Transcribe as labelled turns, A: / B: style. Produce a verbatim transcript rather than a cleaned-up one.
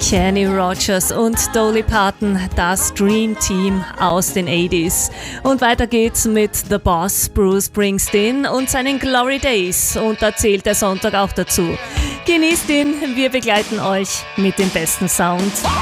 A: Kenny Rogers und Dolly Parton, das Dream Team aus den achtziger. Und weiter geht's mit The Boss, Bruce Springsteen und seinen Glory Days. Und da zählt der Sonntag auch dazu. Genießt ihn, wir begleiten euch mit dem besten Sound.